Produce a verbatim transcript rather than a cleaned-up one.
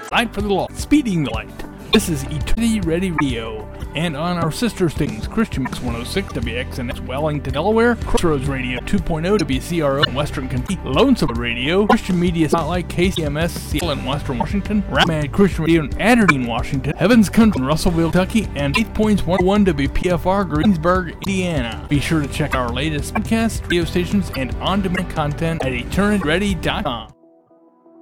Light for the Law, Speeding the Light. This is Eternity Ready Radio, and on our sister stations, Christian Mix one oh six, W X N X, Wellington, Delaware, Crossroads Radio two point oh, W C R O in Western Kentucky, Lonesome Radio, Christian Media Spotlight, K C M S, Seattle in Western Washington, Mad Christian Radio in Aberdeen, Washington, Heaven's Country in Russellville, Kentucky, and Faith Points one oh one W P F R, Greensburg, Indiana. Be sure to check our latest podcasts, radio stations, and on-demand content at eternity ready dot com.